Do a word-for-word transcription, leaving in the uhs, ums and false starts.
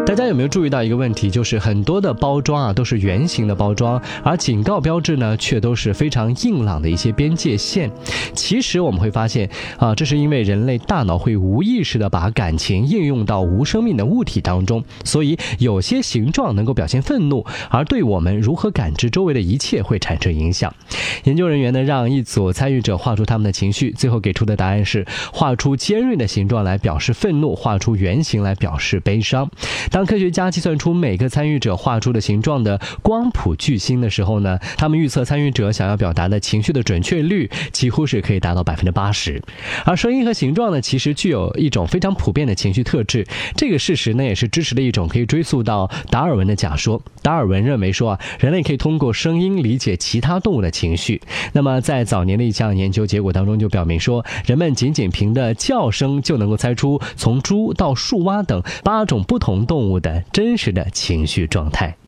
大家有没有注意到一个问题，就是很多的包装啊都是圆形的包装，而警告标志呢却都是非常硬朗的一些边界线。其实我们会发现啊，这是因为人类大脑会无意识的把感情应用到无生命的物体当中，所以有些形状能够表现愤怒，而对我们如何感知周围的一切会产生影响。研究人员呢让一组参与者画出他们的情绪，最后给出的答案是画出尖锐的形状来表示愤怒，画出圆形来表示悲伤。当科学家计算出每个参与者画出的形状的光谱巨星的时候呢，他们预测参与者想要表达的情绪的准确率几乎是可以达到百分之八十。而声音和形状呢，其实具有一种非常普遍的情绪特质。这个事实呢，也是支持了一种可以追溯到达尔文的假说。达尔文认为说啊，人类可以通过声音理解其他动物的情绪。那么在早年的一项研究结果当中就表明说，人们仅仅凭的叫声就能够猜出从猪到树蛙等八种不同动物的真实的情绪状态。